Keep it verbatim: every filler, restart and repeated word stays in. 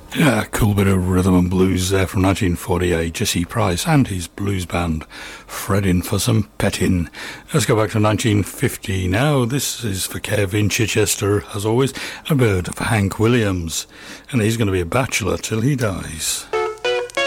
Yeah, cool bit of rhythm and blues there from nineteen forty-eight. Jesse Price and his blues band, Frettin' for some petting. Let's go back to nineteen fifty now. This is for Kev in Chichester, as always, a bit of Hank Williams. And he's going to be a bachelor till he dies.